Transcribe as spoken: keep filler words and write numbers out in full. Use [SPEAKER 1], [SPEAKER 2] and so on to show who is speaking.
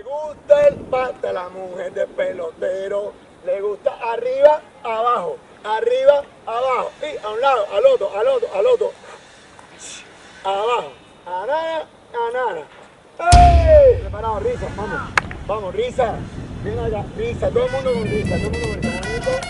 [SPEAKER 1] gusta el pata, la mujer de pelotero. Le gusta arriba, abajo, arriba, abajo. Y a un lado, al otro, al otro, al otro. Abajo. Anana, anana. ¡Ey! Preparado, risa, vamos. Vamos, risa. Ven acá, risa. Todo el mundo con risa, todo el mundo con risa. Bonito.